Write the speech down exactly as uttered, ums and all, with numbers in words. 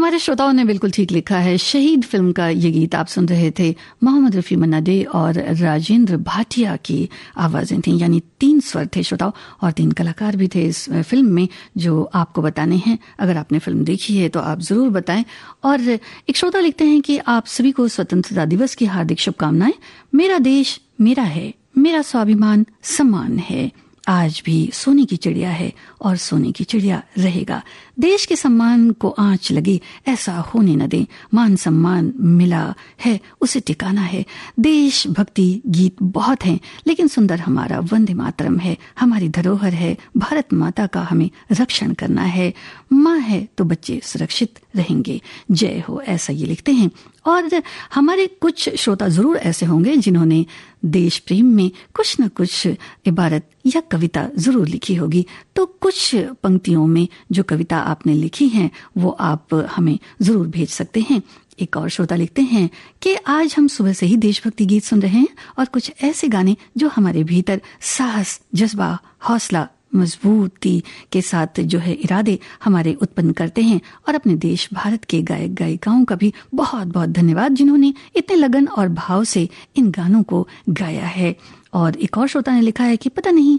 हमारे श्रोताओं ने बिल्कुल ठीक लिखा है। शहीद फिल्म का ये गीत आप सुन रहे थे। मोहम्मद रफी, मन्ना डे और राजेंद्र भाटिया की आवाजें थीं, यानी तीन स्वर थे श्रोताओं, और तीन कलाकार भी थे इस फिल्म में जो आपको बताने हैं। अगर आपने फिल्म देखी है तो आप जरूर बताएं। और एक श्रोता लिखते हैं कि आप सभी को स्वतंत्रता दिवस की हार्दिक शुभकामनाएं। मेरा देश मेरा है, मेरा स्वाभिमान सम्मान है, आज भी सोने की चिड़िया है और सोने की चिड़िया रहेगा। देश के सम्मान को आंच लगे ऐसा होने न दें, मान सम्मान मिला है उसे टिकाना है। देश भक्ति गीत बहुत हैं, लेकिन सुंदर हमारा वंदे मातरम है, हमारी धरोहर है, भारत माता का हमें रक्षण करना है। माँ है तो बच्चे सुरक्षित रहेंगे, जय हो, ऐसा ये लिखते हैं। और हमारे कुछ श्रोता जरूर ऐसे होंगे जिन्होंने देश प्रेम में कुछ न कुछ इबारत या कविता जरूर लिखी होगी, तो कुछ पंक्तियों में जो कविता आपने लिखी है वो आप हमें जरूर भेज सकते हैं। एक और श्रोता लिखते हैं कि आज हम सुबह से ही देशभक्ति गीत सुन रहे हैं और कुछ ऐसे गाने जो हमारे भीतर साहस, जज्बा, हौसला, मजबूती के साथ जो है इरादे हमारे उत्पन्न करते हैं। और अपने देश भारत के गायक गायिकाओं का भी बहुत बहुत धन्यवाद जिन्होंने इतने लगन और भाव से इन गानों को गाया है। और एक और श्रोता ने लिखा है कि पता नहीं